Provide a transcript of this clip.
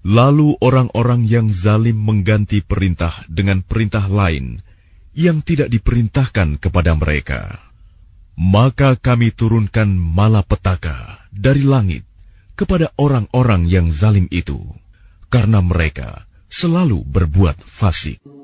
Lalu orang-orang yang zalim mengganti perintah dengan perintah lain yang tidak diperintahkan kepada mereka. Maka kami turunkan malapetaka dari langit kepada orang-orang yang zalim itu, karena mereka selalu berbuat fasik.